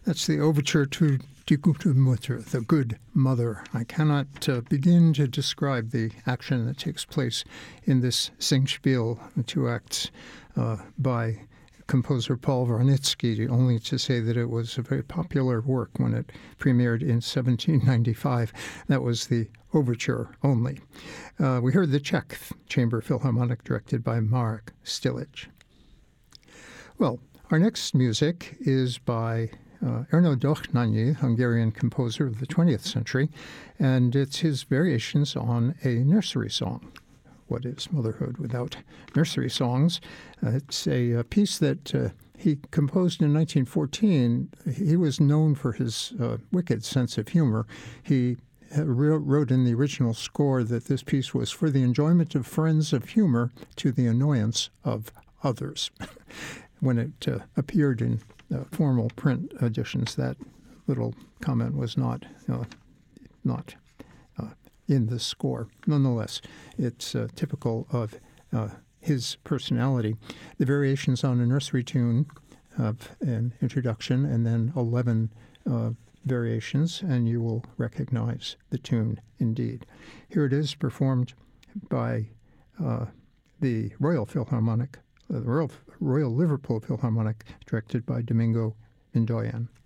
That's the overture to Die gute Mutter, the good mother. I cannot begin to describe the action that takes place in this Singspiel, the two acts by composer Paul Wranitzky, only to say that it was a very popular work when it premiered in 1795. That was the overture only. We heard the Czech Chamber Philharmonic directed by Marek Stilic. Well, our next music is by Erno Dohnányi, Hungarian composer of the 20th century, and it's his variations on a nursery song. What is motherhood without nursery songs? It's a piece that he composed in 1914. He was known for his wicked sense of humor. He wrote in the original score that this piece was for the enjoyment of friends of humor to the annoyance of others. When it appeared in formal print editions, that little comment was not in the score. Nonetheless, it's typical of his personality. The variations on a nursery tune have an introduction and then 11 variations, and you will recognize the tune indeed. Here it is, performed by the Royal Philharmonic, the Royal Liverpool Philharmonic, directed by Domingo Mindoyan.